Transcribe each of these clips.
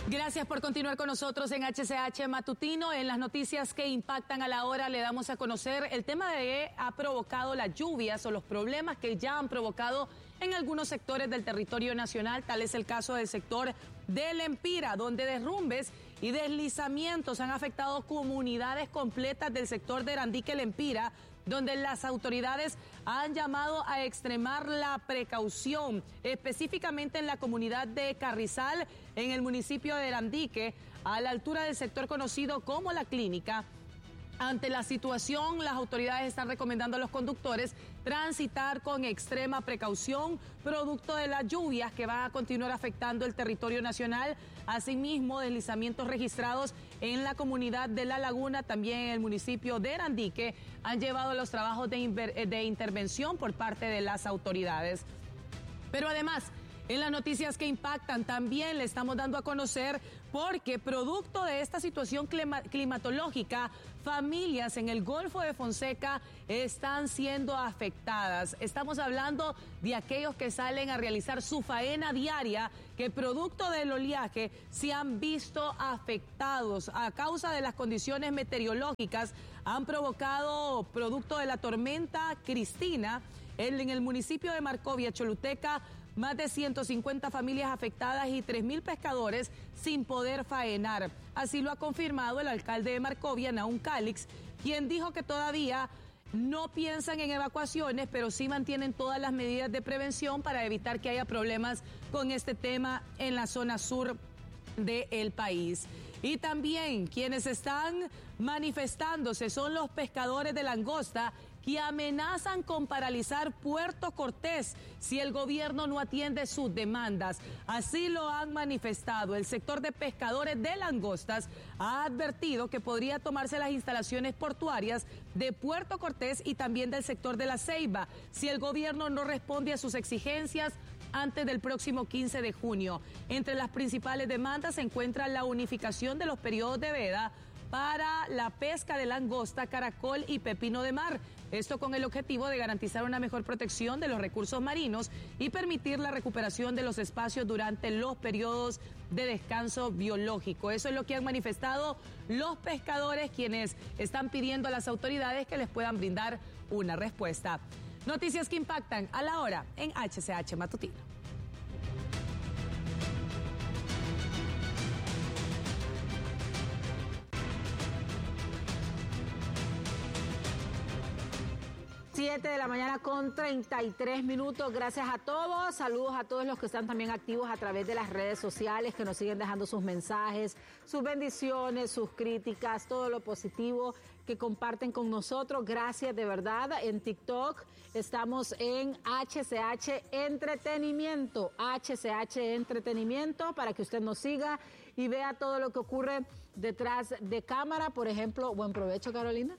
Gracias por continuar con nosotros en HCH Matutino. En las noticias que impactan a la hora le damos a conocer el tema de que ha provocado las lluvias o los problemas que ya han provocado en algunos sectores del territorio nacional. Tal es el caso del sector de Lempira, donde derrumbes y deslizamientos han afectado comunidades completas del sector de Erandique-Lempira, donde las autoridades han llamado a extremar la precaución, específicamente en la comunidad de Carrizal, en el municipio de Erandique, a la altura del sector conocido como La Clínica. Ante la situación, las autoridades están recomendando a los conductores transitar con extrema precaución, producto de las lluvias que van a continuar afectando el territorio nacional. Asimismo, deslizamientos registrados en la comunidad de La Laguna, también en el municipio de Erandique, han llevado a los trabajos de intervención por parte de las autoridades. Pero además, en las noticias que impactan también le estamos dando a conocer porque producto de esta situación climatológica, familias en el Golfo de Fonseca están siendo afectadas. Estamos hablando de aquellos que salen a realizar su faena diaria, que producto del oleaje se han visto afectados a causa de las condiciones meteorológicas. Han provocado, producto de la tormenta Cristina, en el municipio de Marcovia, Choluteca, más de 150 familias afectadas y 3,000 pescadores sin poder faenar. Así lo ha confirmado el alcalde de Marcovia, Nahum Calix, quien dijo que todavía no piensan en evacuaciones, pero sí mantienen todas las medidas de prevención para evitar que haya problemas con este tema en la zona sur del país. Y también quienes están manifestándose son los pescadores de langosta, que amenazan con paralizar Puerto Cortés si el gobierno no atiende sus demandas. Así lo han manifestado. El sector de pescadores de langostas ha advertido que podría tomarse las instalaciones portuarias de Puerto Cortés y también del sector de La Ceiba si el gobierno no responde a sus exigencias antes del próximo 15 de junio. Entre las principales demandas se encuentra la unificación de los periodos de veda para la pesca de langosta, caracol y pepino de mar. Esto con el objetivo de garantizar una mejor protección de los recursos marinos y permitir la recuperación de los espacios durante los periodos de descanso biológico. Eso es lo que han manifestado los pescadores, quienes están pidiendo a las autoridades que les puedan brindar una respuesta. Noticias que impactan a la hora en HCH Matutino. De la mañana con 33 minutos. Gracias a todos. Saludos a todos los que están también activos a través de las redes sociales, que nos siguen dejando sus mensajes, sus bendiciones, sus críticas, todo lo positivo que comparten con nosotros. Gracias de verdad. En TikTok estamos en HCH Entretenimiento. HCH Entretenimiento, para que usted nos siga y vea todo lo que ocurre detrás de cámara. Por ejemplo, buen provecho, Carolina.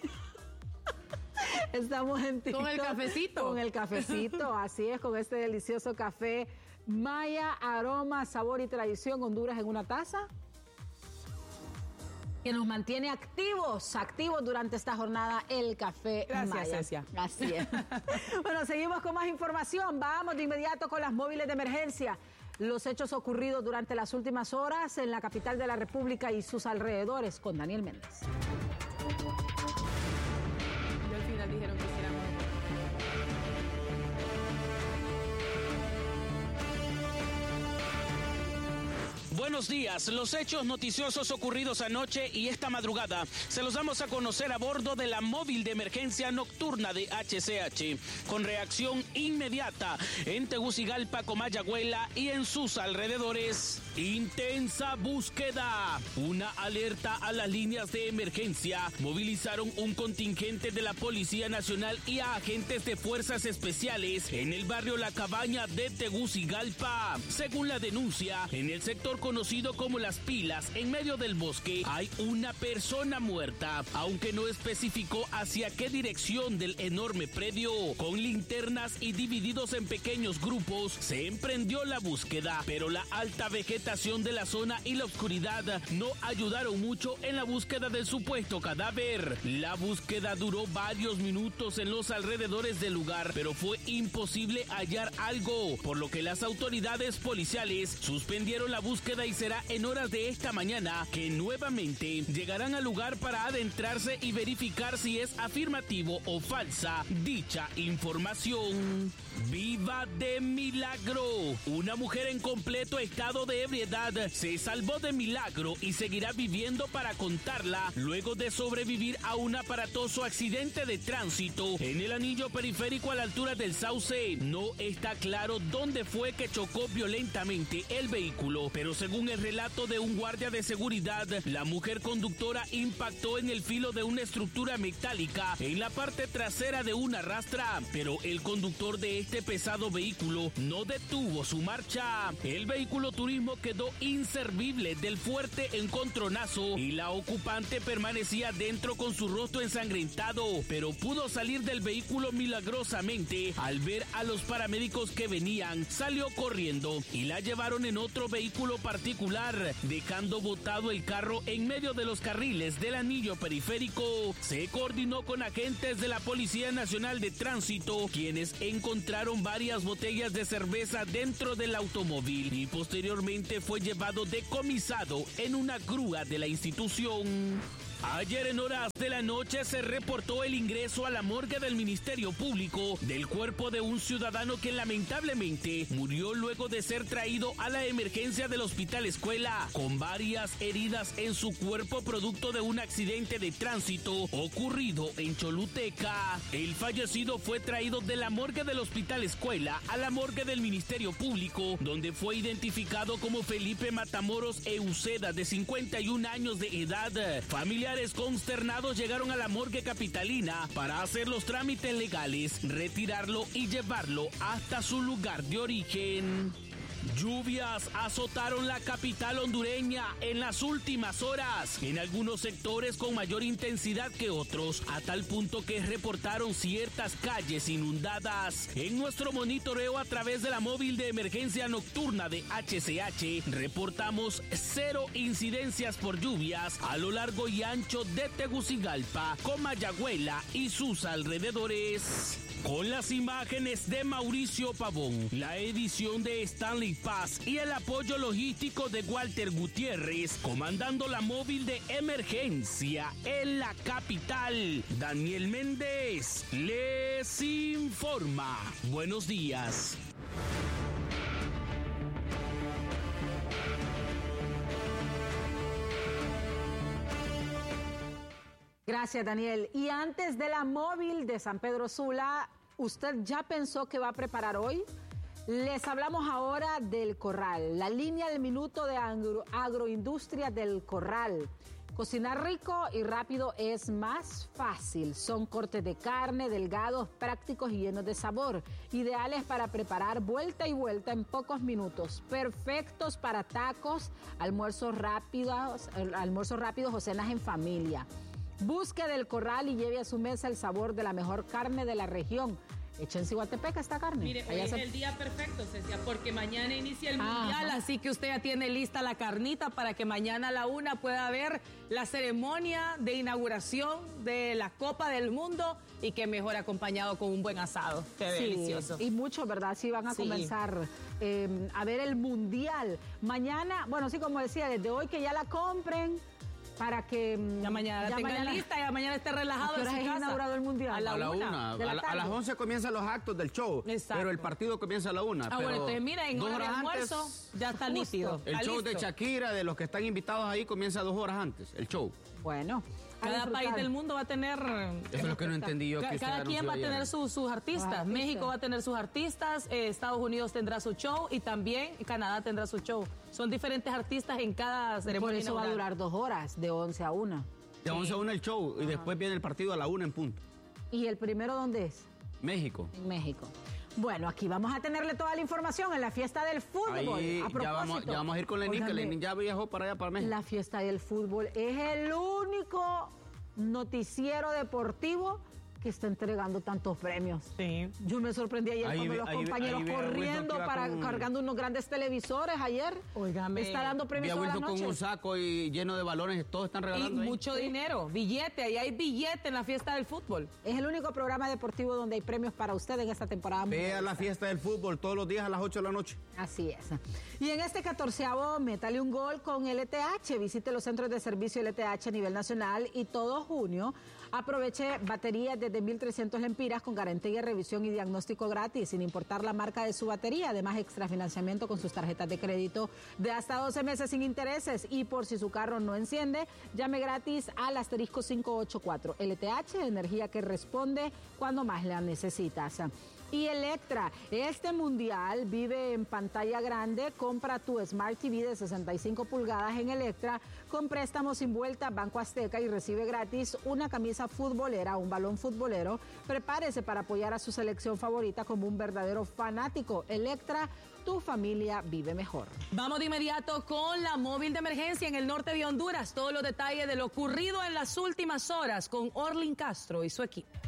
Estamos en TikTok. Con el cafecito. Con el cafecito, así es, con este delicioso café Maya, aroma, sabor y tradición, Honduras en una taza, que nos mantiene activos durante esta jornada, el café Gracias, Maya. Cecia. Así es. Bueno, seguimos con más información. Vamos de inmediato con las móviles de emergencia. Los hechos ocurridos durante las últimas horas en la capital de la República y sus alrededores, con Daniel Méndez. Al final dijeron que hiciéramos. Buenos días. Los hechos noticiosos ocurridos anoche y esta madrugada se los damos a conocer a bordo de la móvil de emergencia nocturna de HCH, con reacción inmediata en Tegucigalpa, Comayagüela y en sus alrededores. Intensa búsqueda. Una alerta a las líneas de emergencia. Movilizaron un contingente de la Policía Nacional y a agentes de fuerzas especiales en el barrio La Cabaña de Tegucigalpa. Según la denuncia, en el sector conocido como Las Pilas, en medio del bosque, hay una persona muerta, aunque no especificó hacia qué dirección del enorme predio. Con linternas y divididos en pequeños grupos, se emprendió la búsqueda, pero la alta vegetación de la zona y la oscuridad no ayudaron mucho en la búsqueda del supuesto cadáver. La búsqueda duró varios minutos en los alrededores del lugar, pero fue imposible hallar algo, por lo que las autoridades policiales suspendieron la búsqueda búsqueda y será en horas de esta mañana que nuevamente llegarán al lugar para adentrarse y verificar si es afirmativo o falsa dicha información. ¡Viva de milagro! Una mujer en completo estado de ebriedad se salvó de milagro y seguirá viviendo para contarla luego de sobrevivir a un aparatoso accidente de tránsito en el anillo periférico a la altura del Sauce. No está claro dónde fue que chocó violentamente el vehículo, pero según el relato de un guardia de seguridad, la mujer conductora impactó en el filo de una estructura metálica en la parte trasera de una rastra, pero el conductor de este pesado vehículo no detuvo su marcha. El vehículo turismo quedó inservible del fuerte encontronazo y la ocupante permanecía dentro con su rostro ensangrentado, pero pudo salir del vehículo milagrosamente. Al ver a los paramédicos que venían, salió corriendo y la llevaron en otro vehículo particular, dejando botado el carro en medio de los carriles del anillo periférico. Se coordinó con agentes de la Policía Nacional de Tránsito, quienes encontraron varias botellas de cerveza dentro del automóvil y posteriormente fue llevado decomisado en una grúa de la institución. Ayer en horas de la noche se reportó el ingreso a la morgue del Ministerio Público del cuerpo de un ciudadano que lamentablemente murió luego de ser traído a la emergencia del Hospital Escuela con varias heridas en su cuerpo producto de un accidente de tránsito ocurrido en Choluteca. El fallecido fue traído de la morgue del Hospital Escuela a la morgue del Ministerio Público, donde fue identificado como Felipe Matamoros Euceda, de 51 años de edad. Familiares consternados llegaron a la morgue capitalina para hacer los trámites legales, retirarlo y llevarlo hasta su lugar de origen. Lluvias azotaron la capital hondureña en las últimas horas, en algunos sectores con mayor intensidad que otros, a tal punto que reportaron ciertas calles inundadas. En nuestro monitoreo a través de la móvil de emergencia nocturna de HCH, reportamos 0 incidencias por lluvias a lo largo y ancho de Tegucigalpa, Comayagüela y sus alrededores. Con las imágenes de Mauricio Pavón, la edición de Stanley Paz y el apoyo logístico de Walter Gutiérrez, comandando la móvil de emergencia en la capital, Daniel Méndez les informa. Buenos días. Gracias, Daniel. Y antes de la móvil de San Pedro Sula, ¿usted ya pensó qué va a preparar hoy? Les hablamos ahora del Corral, la línea del minuto de agroindustria del Corral. Cocinar rico y rápido es más fácil. Son cortes de carne delgados, prácticos y llenos de sabor, ideales para preparar vuelta y vuelta en pocos minutos, perfectos para tacos, almuerzos rápidos o cenas en familia. Busque del Corral y lleve a su mesa el sabor de la mejor carne de la región. Echa en Ciguatepeca esta carne. Mire, hoy es el día perfecto, Cecia, porque mañana inicia el Mundial, así que usted ya tiene lista la carnita para que mañana a la 1 pueda ver la ceremonia de inauguración de la Copa del Mundo y que mejor acompañado con un buen asado. Qué delicioso. Y muchos, ¿verdad? Sí van a comenzar a ver el Mundial. Mañana, bueno, sí, como decía, desde hoy que ya la compren, para que ya mañana la tenga lista, ya mañana esté relajado. ¿A qué hora es inaugurado el Mundial? A la 1. A las 11 comienzan los actos del show. Exacto. Pero el partido comienza a la 1. Bueno, entonces mira, en hora de almuerzo ya está listo. El show de Shakira, de los que están invitados ahí, comienza 2 horas antes, el show. Bueno. Cada país del mundo va a tener... Eso es lo que no entendí yo. Cada quien va a tener sus artistas. México va a tener sus artistas, Estados Unidos tendrá su show y también Canadá tendrá su show. Son diferentes artistas en cada ceremonia. Por eso va a durar 2 horas, de 11 a 1. De 11 a 1 el show y después viene el partido a la 1 en punto. ¿Y el primero dónde es? México. En México. Bueno, aquí vamos a tenerle toda la información en la fiesta del fútbol. Ahí, a propósito, ya vamos a ir con Lenín, que Lenín ya viajó para allá, para México. La fiesta del fútbol es el único noticiero deportivo que está entregando tantos premios. Sí. Yo me sorprendí ayer cuando los compañeros corriendo cargando unos grandes televisores ayer. Óigame. Está dando premios Vi a toda la Wilson noche. con un saco y lleno de balones, todos están regalando Y ahí. mucho dinero, billete, ahí hay billete en la fiesta del fútbol. Es el único programa deportivo donde hay premios para usted en esta temporada. Vea la fiesta del fútbol todos los días a las 8 de la noche. Así es. Y en este 14avo, métale un gol con LTH. Visite los centros de servicio LTH a nivel nacional y todo junio aproveche baterías desde 1.300 lempiras con garantía, revisión y diagnóstico gratis, sin importar la marca de su batería. Además, extra financiamiento con sus tarjetas de crédito de hasta 12 meses sin intereses. Y por si su carro no enciende, llame gratis al asterisco 584. LTH, energía que responde cuando más la necesitas. Y Electra, este mundial vive en pantalla grande. Compra tu Smart TV de 65 pulgadas en Electra con préstamos sin vuelta Banco Azteca y recibe gratis una camisa futbolera, un balón futbolero. Prepárese para apoyar a su selección favorita como un verdadero fanático. Electra, tu familia vive mejor. Vamos de inmediato con la móvil de emergencia en el norte de Honduras. Todos los detalles de lo ocurrido en las últimas horas con Orlin Castro y su equipo.